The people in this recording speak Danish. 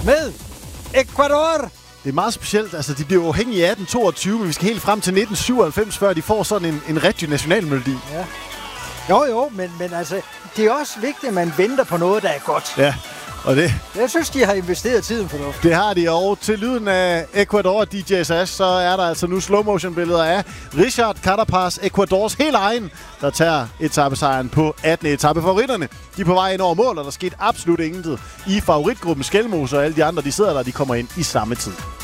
med Ecuador. Det er meget specielt. Altså, de bliver uafhængige i 1822, men vi skal helt frem til 1997, før de får sådan en rigtig nationalmelodi. Ja. Jo, men altså, det er også vigtigt, at man venter på noget, der er godt. Ja, og det... Jeg synes, de har investeret tiden for noget. Det har de, og til lyden af Ecuador og DJ Sash, så er der altså nu slow-motion-billeder af Richard Carapaz, Ecuadors helt egen, der tager etapesejren på 18. etape. Favoritterne, de er på vej ind over mål, og der skete absolut ingenting i favoritgruppen Skelmose, og alle de andre, de sidder der, de kommer ind i samme tid.